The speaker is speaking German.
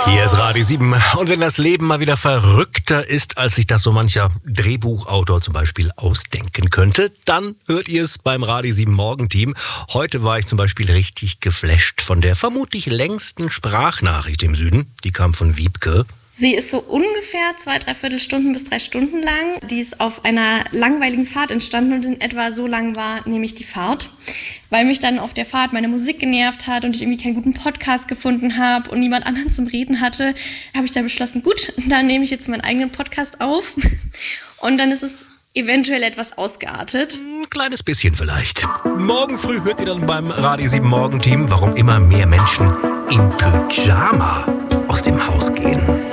Hier ist Radio 7. Und wenn das Leben mal wieder verrückter ist, als sich das so mancher Drehbuchautor zum Beispiel ausdenken könnte, dann hört ihr es beim Radio 7 Morgenteam. Heute war ich zum Beispiel richtig geflasht von der vermutlich längsten Sprachnachricht im Süden. Die kam von Wiebke. Sie ist so ungefähr 2-3 Stunden bis 3 Stunden lang. Die ist auf einer langweiligen Fahrt entstanden und in etwa so lang war nämlich die Fahrt. Weil mich dann auf der Fahrt meine Musik genervt hat und ich irgendwie keinen guten Podcast gefunden habe und niemand anderen zum Reden hatte, habe ich da beschlossen, gut, dann nehme ich jetzt meinen eigenen Podcast auf. Und dann ist es eventuell etwas ausgeartet. Ein kleines bisschen vielleicht. Morgen früh hört ihr dann beim Radio 7 Morgenteam, warum immer mehr Menschen in Pyjama aus dem Haus gehen.